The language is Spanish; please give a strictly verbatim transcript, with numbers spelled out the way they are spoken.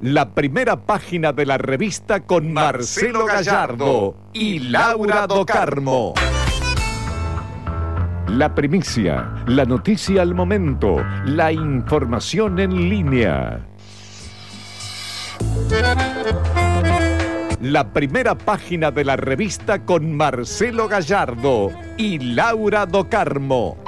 la primera página de la revista con Marcelo Gallardo y Laura Do Carmo. La primicia, la noticia al momento, la información en línea. La primera página de la revista con Marcelo Gallardo y Laura Do Carmo.